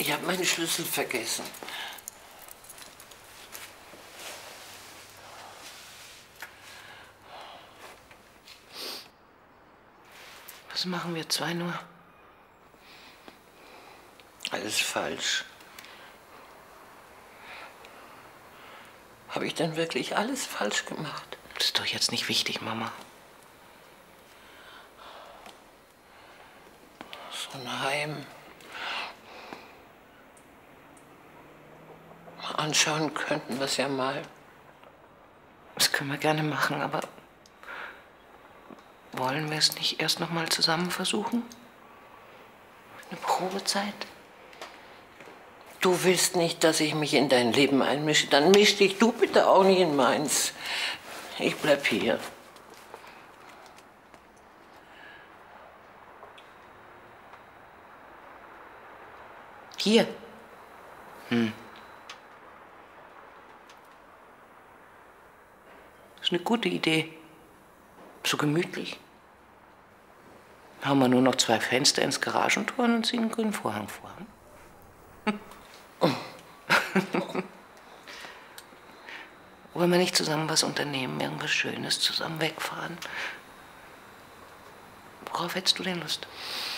Ich habe meinen Schlüssel vergessen. Was machen wir zwei nur? Alles falsch. Habe ich denn wirklich alles falsch gemacht? Das ist doch jetzt nicht wichtig, Mama. So ein Heim. Mal anschauen könnten wir es ja mal. Das können wir gerne machen, aber wollen wir es nicht erst noch mal zusammen versuchen? Eine Probezeit? Du willst nicht, dass ich mich in dein Leben einmische. Dann misch dich du bitte auch nicht in meins. Ich bleib hier. Hier? Das ist eine gute Idee. So gemütlich. Haben wir nur noch 2 Fenster ins Garagentor und ziehen einen grünen Vorhang vor. Wollen wir nicht zusammen was unternehmen, irgendwas Schönes, zusammen wegfahren? Worauf hättest du denn Lust?